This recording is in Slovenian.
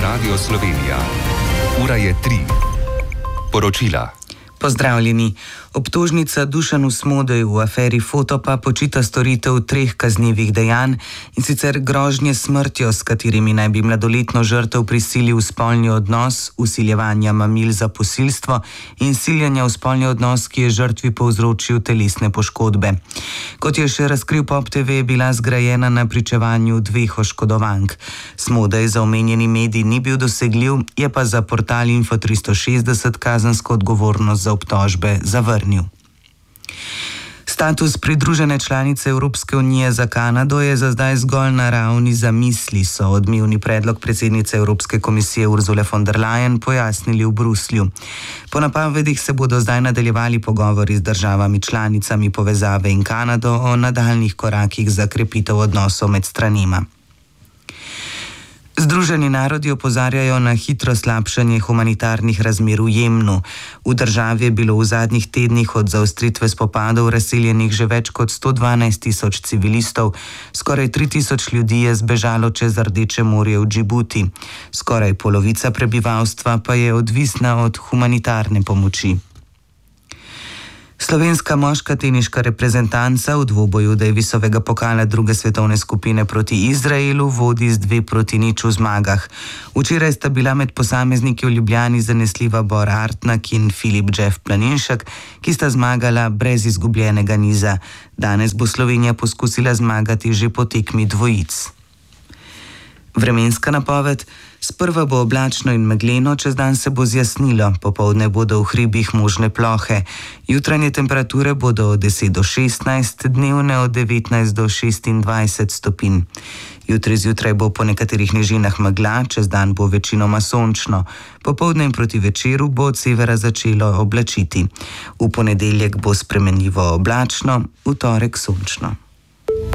Radio Slovenija. Ura je 3. Poročila. Pozdravljeni. Obtožnica Dušanu Smodeju v aferi Fotopa počita storitev 3 kaznivih dejanj, in sicer grožnje smrtjo, s katerimi naj bi mladoletno žrtev prisilil v spolni odnos, vsiljevanja mamil za posilstvo in siljenja v spolni odnos, ki je žrtvi povzročil telesne poškodbe. Kot je še razkril Pop TV, je bila zgrajena na pričevanju 2 oškodovank. Smodej za omenjeni medij ni bil dosegljiv, je pa za portal Info360 kazensko odgovornost za obtožbe zavrnil. Status pridružene članice Evropske unije za Kanado je za zdaj zgolj na ravni zamisli, so odmevni predlog predsednice Evropske komisije Ursule von der Leyen pojasnili v Bruslju. Po napovedih se bodo zdaj nadaljevali pogovori z državami članicami povezave in Kanado o nadaljnjih korakih za krepitev odnosov med stranima. Združeni narodi opozarjajo na hitro slabšanje humanitarnih razmer v Jemnu. V državi je bilo v zadnjih tednih od zaostritve spopadov razseljenih že več kot 112.000 civilistov, skoraj 3.000 ljudi je zbežalo čez Rdeče morje v Džibuti. Skoraj polovica prebivalstva pa je odvisna od humanitarne pomoči. Slovenska moška teniška reprezentanca v dvoboju Davisovega pokala druge svetovne skupine proti Izraelu vodi z 2-0 v zmagah. Včeraj sta bila med posamezniki v Ljubljani zanesljiva Bor Artnak in Filip Jeff Planinšek, ki sta zmagala brez izgubljenega niza. Danes bo Slovenija poskusila zmagati že po tekmi dvojic. Vremenska napoved. Sprva bo oblačno in megleno, čez dan se bo zjasnilo, popoldne bodo v hribih možne plohe. Jutranje temperature bodo od 10 do 16, dnevne od 19 do 26 stopinj. Jutri zjutraj bo po nekaterih nižinah megla, čez dan bo večinoma sončno. Popoldne in proti večeru bo od severa začelo oblačiti. V ponedeljek bo spremenljivo oblačno, v torek sončno.